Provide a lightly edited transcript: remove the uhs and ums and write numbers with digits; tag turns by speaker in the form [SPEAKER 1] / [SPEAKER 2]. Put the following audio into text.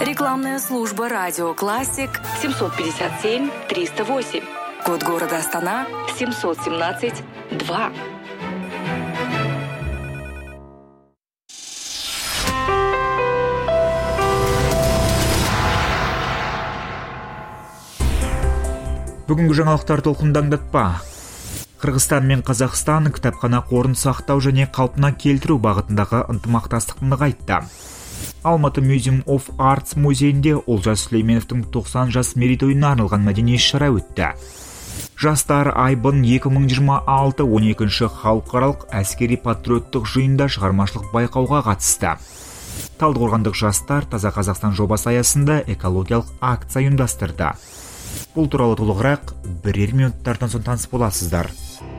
[SPEAKER 1] Рекламная служба «Радио Классик» 757-308. Код города Астана 717-2.
[SPEAKER 2] Бүгінгі жаңалықтар толқындаңдатпа. Қырғызстан мен Қазақстан кітапхана қорын сақтау және қалпына келтіру бағытындағы ынтымақтастықты нығайтты. Алматы Museum of Arts музейінде Олжас Сүлейменовтің 90 жас мерейтойына арналған мәдени шара өтті. Жастар айбын 2026 12-ші халықаралық әскери патриоттық жиында шығармашылық байқауға қатысты. Талдықорғандық жастар Таза Қазақстан жобасы аясында экологиялық акция ұйымдастырды. Бұл туралы толығырақ бірер минуттардан соң таныс боласыздар.